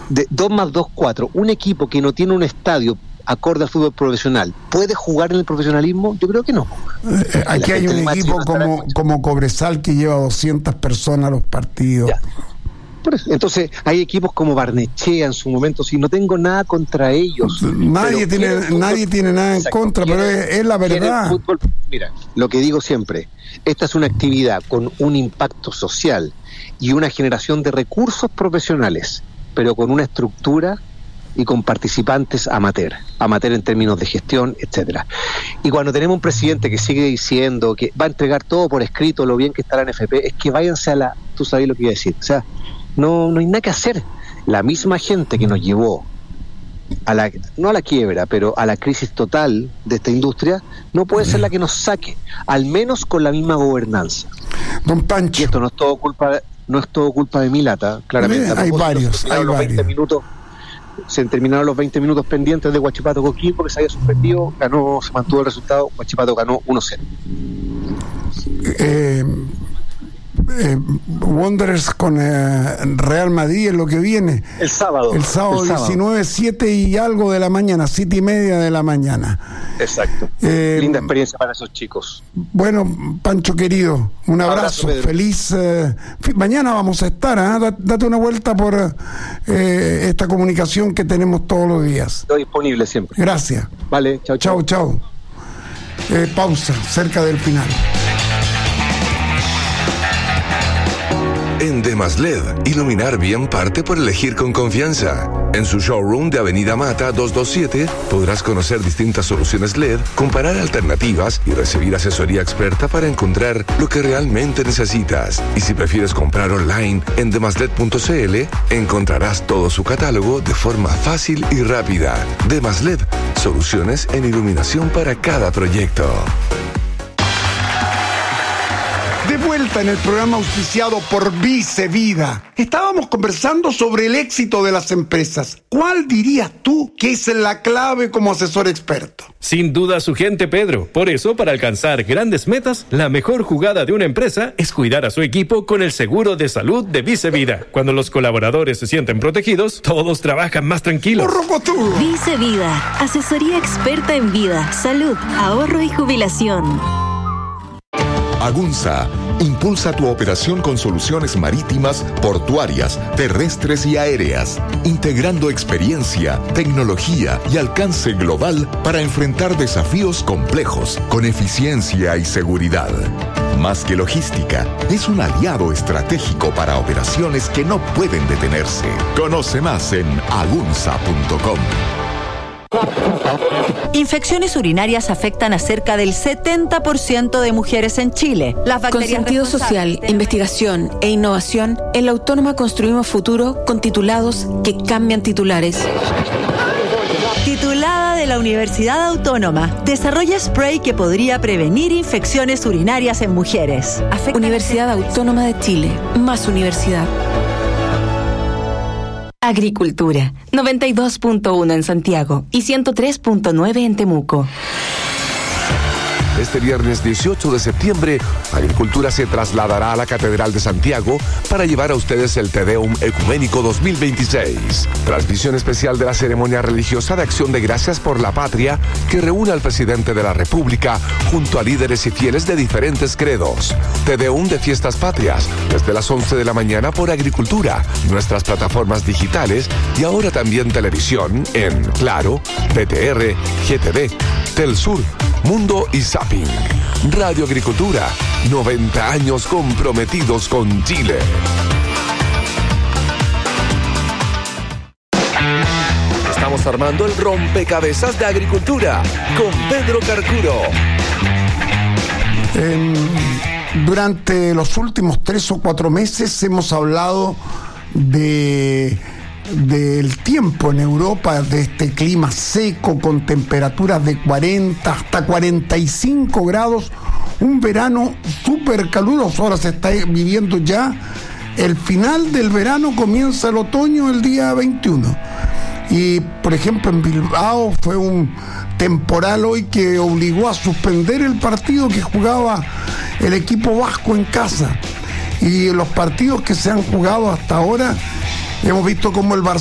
de 2 más 2, 4, un equipo que no tiene un estadio acorde al fútbol profesional, ¿puede jugar en el profesionalismo? Yo creo que no. Aquí hay un equipo como Cobresal que lleva 200 personas a los partidos. Ya. Entonces hay equipos como Barnechea en su momento, si no tengo nada contra ellos. Nadie tiene nada en contra, pero es la verdad. Mira, lo que digo siempre, esta es una actividad con un impacto social y una generación de recursos profesionales, pero con una estructura y con participantes amateur en términos de gestión, etcétera. Y cuando tenemos un presidente que sigue diciendo que va a entregar todo por escrito, lo bien que está la NFP, es que váyanse tú sabes lo que iba a decir, o sea, no hay nada que hacer. La misma gente que nos llevó no a la quiebra, pero a la crisis total de esta industria, no puede ser la que nos saque, al menos con la misma gobernanza. Don Pancho. Y esto no es todo culpa de Milata, claramente. Hay varios. 20 minutos. Se terminaron los 20 minutos pendientes de Huachipato Coquimbo, que se había suspendido, se mantuvo el resultado, Huachipato ganó 1-0. Wanderers con Real Madrid es lo que viene. El sábado 19, 7 y algo de la mañana, 7:30 de la mañana. Exacto. Linda experiencia para esos chicos. Bueno, Pancho querido, un abrazo feliz. Mañana vamos a estar, date una vuelta por esta comunicación que tenemos todos los días. Estoy disponible siempre. Gracias. Vale, chau. Pausa, cerca del final. En Demas-LED, iluminar bien parte por elegir con confianza. En su showroom de Avenida Mata 227 podrás conocer distintas soluciones LED, comparar alternativas y recibir asesoría experta para encontrar lo que realmente necesitas. Y si prefieres comprar online en demasled.cl, encontrarás todo su catálogo de forma fácil y rápida. Demas-LED, soluciones en iluminación para cada proyecto. De vuelta en el programa auspiciado por Vice Vida. Estábamos conversando sobre el éxito de las empresas. ¿Cuál dirías tú que es la clave como asesor experto? Sin duda su gente, Pedro. Por eso, para alcanzar grandes metas, la mejor jugada de una empresa es cuidar a su equipo con el seguro de salud de Vice Vida. Cuando los colaboradores se sienten protegidos, todos trabajan más tranquilos. Vice Vida, asesoría experta en vida, salud, ahorro y jubilación. Agunza impulsa tu operación con soluciones marítimas, portuarias, terrestres y aéreas, integrando experiencia, tecnología y alcance global para enfrentar desafíos complejos con eficiencia y seguridad. Más que logística, es un aliado estratégico para operaciones que no pueden detenerse. Conoce más en agunza.com. Infecciones urinarias afectan a cerca del 70% de mujeres en Chile. Con sentido social, investigación e innovación, en la Autónoma construimos futuro con titulados que cambian titulares. Titulada de la Universidad Autónoma, desarrolla spray que podría prevenir infecciones urinarias en mujeres. Universidad Autónoma de Chile, más universidad. Agricultura, 92.1 en Santiago y 103.9 en Temuco. Este viernes 18 de septiembre, Agricultura se trasladará a la Catedral de Santiago para llevar a ustedes el Te Deum Ecuménico 2026. Transmisión especial de la ceremonia religiosa de Acción de Gracias por la Patria que reúne al presidente de la República junto a líderes y fieles de diferentes credos. Te Deum de Fiestas Patrias, desde las 11 de la mañana por Agricultura, nuestras plataformas digitales y ahora también televisión en Claro, PTR, GTV, Telsur, Mundo y Zapping. Radio Agricultura, 90 años comprometidos con Chile. Estamos armando el rompecabezas de Agricultura con Pedro Carcuro. Durante los últimos 3 o 4 meses hemos hablado del tiempo en Europa, de este clima seco con temperaturas de 40 hasta 45 grados, un verano súper caluroso. Ahora se está viviendo ya el final del verano, comienza el otoño el día 21. Y por ejemplo en Bilbao fue un temporal hoy que obligó a suspender el partido que jugaba el equipo vasco en casa. Y los partidos que se han jugado hasta ahora, hemos visto cómo el Barcelona